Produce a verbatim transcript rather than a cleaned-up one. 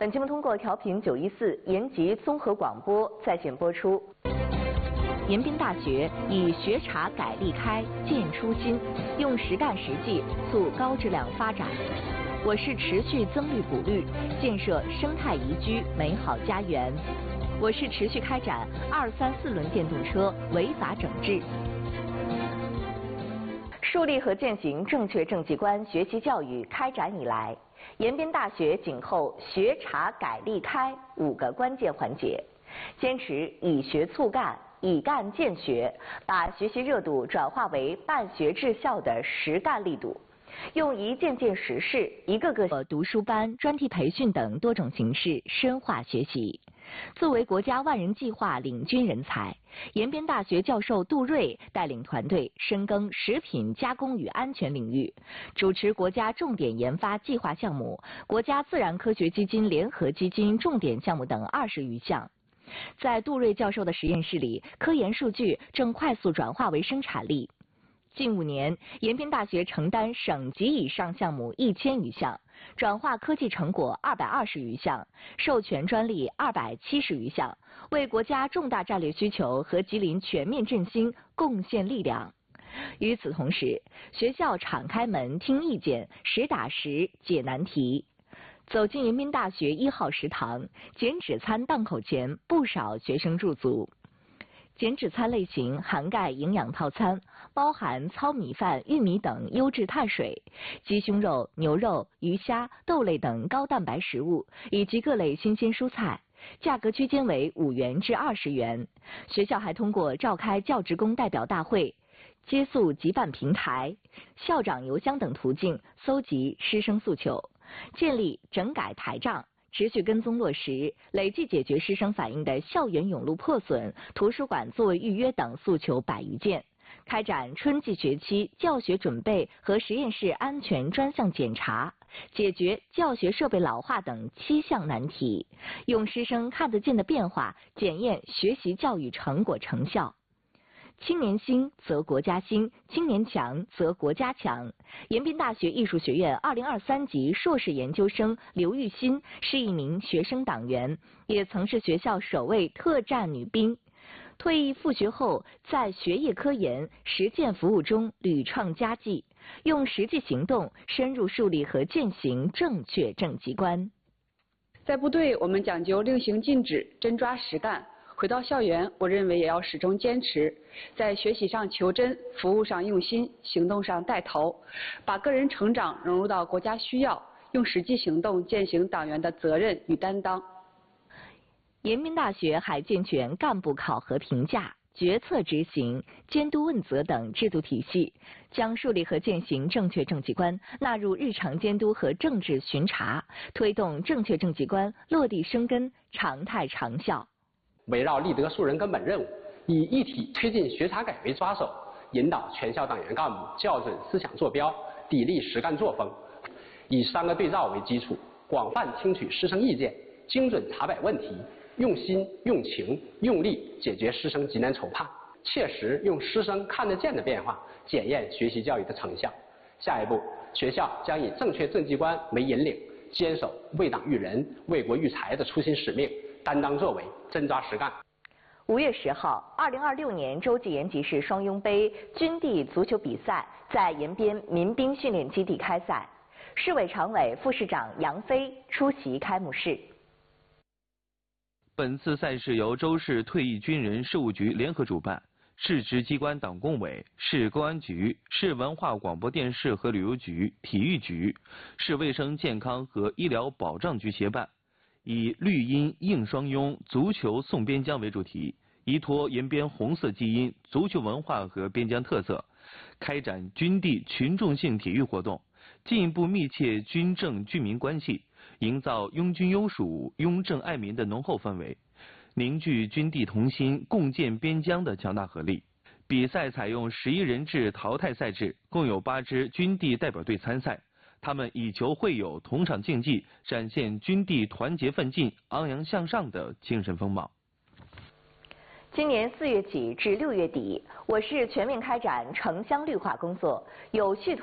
本节目通过调频九一四延吉综合广播在线播出。延边大学以学察改立开，建初心，用实干实际促高质量发展。我市持续增绿补绿，建设生态宜居美好家园。我市持续开展二三四轮电动车违法整治。树立和践行正确政绩观学习教育开展以来，延边大学紧扣学察改立开五个关键环节，坚持以学促干、以干建学，把学习热度转化为办学治校的实干力度，用一件件实事、一个个读书班、专题培训等多种形式深化学习。作为国家万人计划领军人才，延边大学教授杜瑞带领团队深耕食品加工与安全领域，主持国家重点研发计划项目、国家自然科学基金联合基金重点项目等二十余项。在杜瑞教授的实验室里，科研数据正快速转化为生产力。近五年，延边大学承担省级以上项目一千余项，转化科技成果二百二十余项，授权专利二百七十余项，为国家重大战略需求和吉林全面振兴贡献力量。与此同时，学校敞开门听意见，实打实解难题。走进延边大学一号食堂，减脂餐档口前不少学生驻足。减脂餐类型涵盖营养套餐，包含糙米饭、玉米等优质碳水，鸡胸肉、牛肉、鱼虾、豆类等高蛋白食物，以及各类新鲜蔬菜，价格区间为五元至二十元。学校还通过召开教职工代表大会、接诉集办平台、校长邮箱等途径搜集师生诉求，建立整改台账，持续跟踪落实，累计解决师生反映的校园甬路破损、图书馆座位预约等诉求百余件，开展春季学期教学准备和实验室安全专项检查，解决教学设备老化等七项难题，用师生看得见的变化检验学习教育成果成效。青年兴则国家兴，青年强则国家强。延边大学艺术学院二零二三级硕士研究生刘玉欣是一名学生党员，也曾是学校首位特战女兵。退役复学后，在学业科研、实践服务中屡创佳绩，用实际行动深入树立和践行正确政绩观。 在部队，我们讲究令行禁止，真抓实干。回到校园，我认为也要始终坚持，在学习上求真，服务上用心，行动上带头，把个人成长融入到国家需要，用实际行动践行党员的责任与担当。 延边大学还健全干部考核评价、决策执行、监督问责等制度体系，将树立和践行正确政绩观纳入日常监督和政治巡查，推动正确政绩观落地生根、常态长效。 围绕立德树人根本任务，以一体推进学察改为抓手，引导全校党员干部校准思想坐标，砥砺实干作风。以三个对照为基础，广泛听取师生意见，精准查摆问题，用心、用情、用力解决师生急难愁盼，切实用师生看得见的变化检验学习教育的成效。下一步，学校将以正确政绩观为引领，坚守为党育人、为国育才的初心使命，担当作为，真抓实干。 五月十号，二零二六年洲际延吉市双拥杯军地足球比赛在延边民兵训练基地开赛，市委常委、副市长杨飞出席开幕式。 本次赛事由州市退役军人事务局联合主办，市直机关党工委、市公安局、市文化广播电视和旅游局、体育局、市卫生健康和医疗保障局协办。以绿茵映双拥足球送边疆为主题，依托延边红色基因、足球文化和边疆特色，开展军地群众性体育活动，进一步密切军政居民关系，营造拥军优属、拥政爱民的浓厚氛围，凝聚军地同心、共建边疆的强大合力。比赛采用十一人制淘汰赛制，共有八支军地代表队参赛。他们以球会友，同场竞技，展现军地团结奋进、昂扬向上的精神风貌。 今年四月起至六月底，我市全面开展城乡绿化工作，有序